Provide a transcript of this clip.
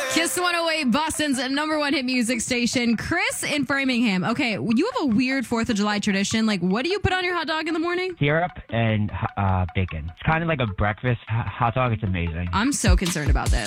Kiss 108, Boston's number one hit music station. Chris in Framingham. Okay, you have a weird 4th of July tradition. Like, what do you put on your hot dog in the morning? Syrup and bacon. It's kind of like a breakfast hot dog. It's amazing. I'm so concerned about this.